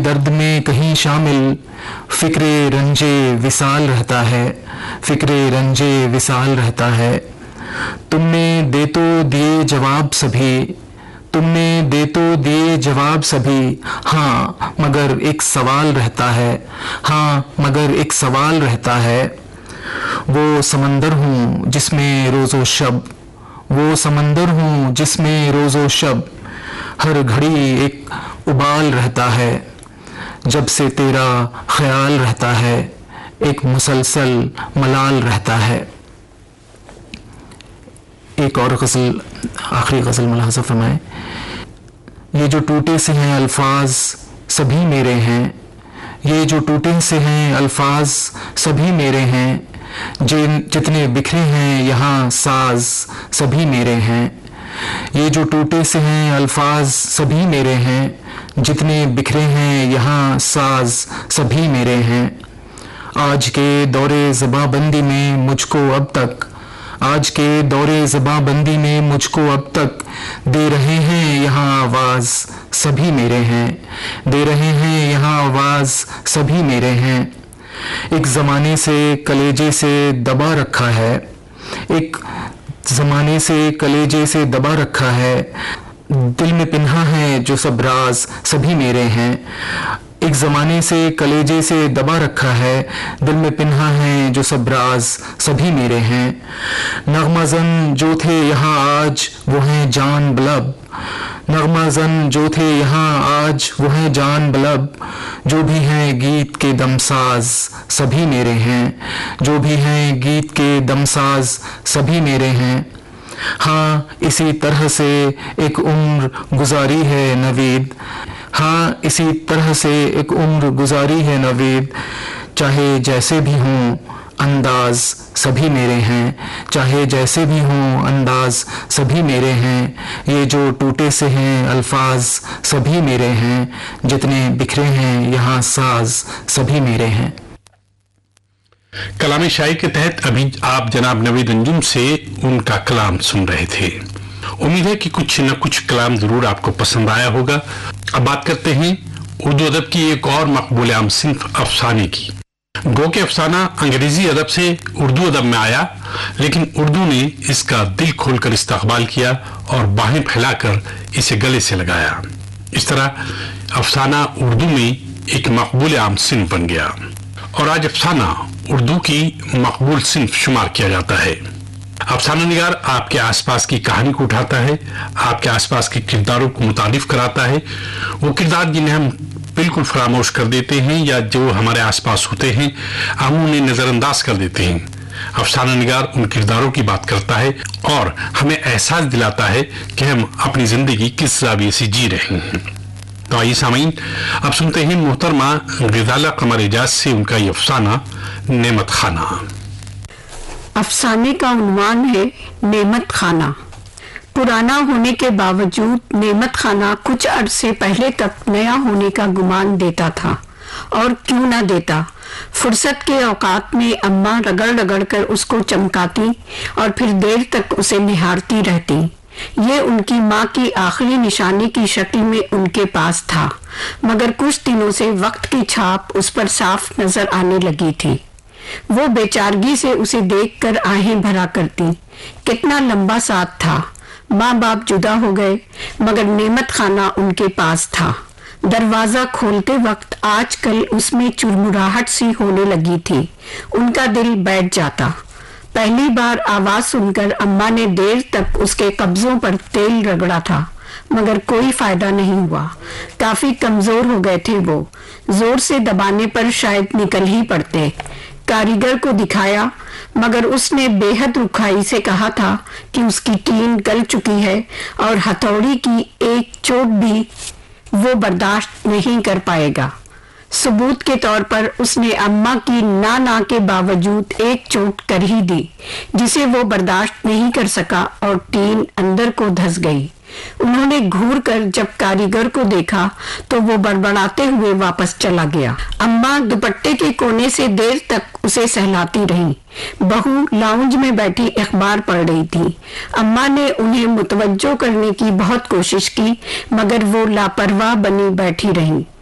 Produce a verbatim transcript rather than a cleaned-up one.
درد میں کہیں شامل فکر رنجے وصال رہتا ہے، فکر رنجے وصال رہتا ہے۔ تم نے دے تو دیے جواب سبھی، تم نے دے تو دیے جواب سبھی، ہاں مگر ایک سوال رہتا ہے، ہاں مگر ایک سوال رہتا ہے۔ وہ سمندر ہوں جس میں روز و شب، وہ سمندر ہوں جس میں روز و شب، ہر گھڑی ایک ابال رہتا ہے، جب سے تیرا خیال رہتا ہے، ایک مسلسل ملال رہتا ہے۔ ایک اور غزل، آخری غزل ملاحظہ فرمائیں۔ یہ جو ٹوٹے سے ہیں الفاظ سبھی میرے ہیں، یہ جو ٹوٹے سے ہیں الفاظ سبھی میرے ہیں، جن جتنے بکھرے ہیں یہاں ساز سبھی میرے ہیں۔ یہ جو ٹوٹے سے ہیں الفاظ سبھی میرے ہیں، جتنے بکھرے ہیں یہاں ساز سبھی میرے ہیں۔ آج کے دور زباں بندی میں مجھ کو اب تک، آج کے دور زباں بندی میں مجھ کو اب تک دے رہے ہیں یہاں آواز سبھی میرے ہیں، دے رہے ہیں یہاں آواز سبھی میرے ہیں۔ ایک زمانے سے کلیجے سے دبا رکھا ہے، ایک زمانے سے کلیجے سے دبا رکھا ہے، دل میں پنہا ہے جو سب راز سبھی میرے ہیں۔ ایک زمانے سے کلیجے سے دبا رکھا ہے، دل میں پنہا ہے جو سب راز سبھی میرے ہیں۔ نغمہ زن جو تھے یہاں آج وہ ہیں جان بلب، نغمہ زن جو تھے یہاں آج وہ ہیں جان بلب، جو بھی ہیں گیت کے دم ساز سبھی میرے ہیں، جو بھی ہیں گیت کے دم ساز سبھی میرے ہیں۔ ہاں اسی طرح سے ایک عمر گزاری ہے نوید، ہاں اسی طرح سے ایک عمر گزاری ہے نوید، چاہے جیسے بھی ہوں انداز سبھی میرے ہیں، چاہے جیسے بھی ہوں انداز سبھی میرے ہیں۔ یہ جو ٹوٹے سے ہیں الفاظ سبھی میرے ہیں، جتنے بکھرے ہیں یہاں ساز سبھی میرے ہیں۔ کلام شاعری کے تحت ابھی آپ جناب نوید انجم سے ان کا کلام سن رہے تھے۔ امید ہے کہ کچھ نہ کچھ کلام ضرور آپ کو پسند آیا ہوگا۔ اب بات کرتے ہیں اردو ادب کی ایک اور مقبول عام صنف افسانے کی۔ گو کہ افسانہ انگریزی ادب سے اردو ادب میں آیا، لیکن اردو نے اس کا دل کھول کر استقبال کیا اور باہیں پھیلا کر اسے گلے سے لگایا۔ اس طرح افسانہ اردو میں ایک مقبول عام صنف بن گیا، اور آج افسانہ اردو کی مقبول صنف شمار کیا جاتا ہے۔ افسانہ نگار آپ کے آس پاس کی کہانی کو اٹھاتا ہے، آپ کے آس پاس کے کرداروں کو متعارف کراتا ہے، وہ کردار جنہیں ہم بالکل فراموش کر دیتے ہیں یا جو ہمارے آس پاس ہوتے ہیں ہم انہیں نظر انداز کر دیتے ہیں۔ افسانہ نگار ان کرداروں کی بات کرتا ہے اور ہمیں احساس دلاتا ہے کہ ہم اپنی زندگی کس زاویے سے جی رہے ہیں۔ تو آئیے سامعین، اب سنتے ہیں محترمہ غزالہ قمر اعجاز سے ان کا یہ افسانہ نعمت خانہ۔ افسانے کا عنوان ہے نعمت خانہ۔ پرانا ہونے کے باوجود نعمت خانہ کچھ عرصے پہلے تک نیا ہونے کا گمان دیتا تھا، اور کیوں نہ دیتا۔ فرصت کے اوقات میں اماں رگڑ رگڑ کر اس کو چمکاتی اور پھر دیر تک اسے نہارتی رہتی۔ یہ ان کی ماں کی آخری نشانی کی شکل میں ان کے پاس تھا، مگر کچھ دنوں سے وقت کی چھاپ اس پر صاف نظر آنے لگی تھی۔ وہ بیچارگی سے اسے دیکھ کر آہیں بھرا کرتی۔ کتنا لمبا ساتھ تھا، ماں باپ جدا ہو گئے مگر نعمت خانہ ان کے پاس تھا۔ دروازہ کھولتے وقت آج کل اس میں چرمراہٹ سی ہونے لگی تھی، ان کا دل بیٹھ جاتا۔ پہلی بار آواز سن کر اماں نے دیر تک اس کے قبضوں پر تیل رگڑا تھا، مگر کوئی فائدہ نہیں ہوا۔ کافی کمزور ہو گئے تھے وہ، زور سے دبانے پر شاید نکل ہی پڑتے۔ کاریگر کو دکھایا مگر اس نے بے حد رکھائی سے کہا تھا کہ اس کی ٹین گل چکی ہے اور ہتھوڑی کی ایک چوٹ بھی وہ برداشت نہیں کر پائے گا۔ ثبوت کے طور پر اس نے اماں کی نا نا کے باوجود ایک چوٹ کر ہی دی، جسے وہ برداشت نہیں کر سکا اور ٹین اندر کو دھس گئی۔ انہوں نے گھور کر جب کاریگر کو دیکھا تو وہ بڑبڑاتے ہوئے واپس چلا گیا۔ اماں دوپٹے کے کونے سے دیر تک اسے سہلاتی رہی۔ بہو لاؤنج میں بیٹھی اخبار پڑھ رہی تھی۔ اماں نے انہیں متوجہ کرنے کی بہت کوشش کی مگر وہ لاپرواہ بنی بیٹھی رہی۔